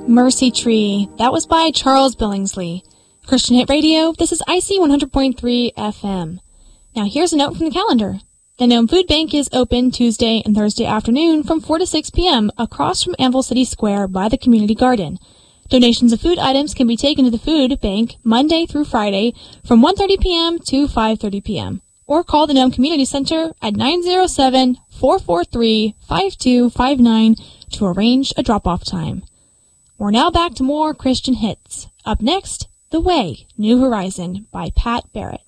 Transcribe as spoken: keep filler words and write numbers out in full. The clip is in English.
Mercy Tree. That was by Charles Billingsley. Christian Hit Radio, this is I C one hundred point three F M. Now here's a note from the calendar. The Nome Food Bank is open Tuesday and Thursday afternoon from four to six p.m. across from Anvil City Square by the Community Garden. Donations of food items can be taken to the food bank Monday through Friday from one thirty p.m. to five thirty p.m. or call the Nome Community Center at nine oh seven, four four three, five two five nine to arrange a drop-off time. We're now back to more Christian hits. Up next, The Way, New Horizon by Pat Barrett.